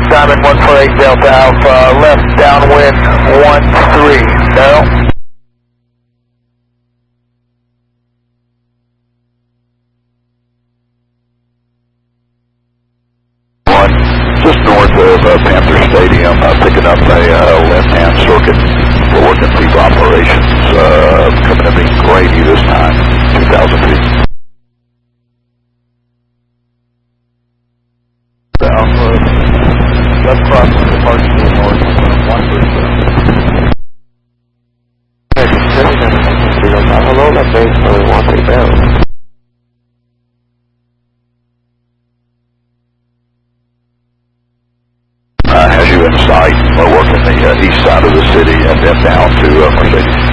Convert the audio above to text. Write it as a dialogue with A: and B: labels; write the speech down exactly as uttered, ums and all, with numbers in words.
A: Diamond one four eight Delta Alpha, left downwind one three, no.
B: Just north of uh, Panther Stadium, uh, picking up a uh, left-hand circuit. We're working deep operations, uh, coming to be Grady this time, two thousand feet. Alpha, left crossing departure to the north, one percent.
C: Hello, that base for one three barrels.
B: Uh, has you in sight, we're working the uh, east side of the city and then down to uh, Mercedes.